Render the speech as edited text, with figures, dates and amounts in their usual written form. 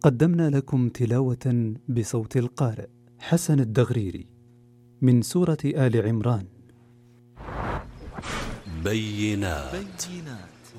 قدمنا لكم تلاوة بصوت القارئ حسن الدغريري من سورة آل عمران. بينات